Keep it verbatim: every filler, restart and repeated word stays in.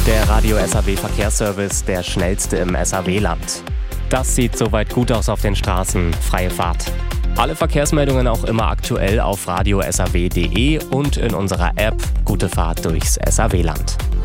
Der Radio S A W Verkehrsservice, der schnellste im S A W-Land. Das sieht soweit gut aus auf den Straßen. Freie Fahrt. Alle Verkehrsmeldungen auch immer aktuell auf radio s a w punkt d e und in unserer App Gute Fahrt durchs S A W-Land.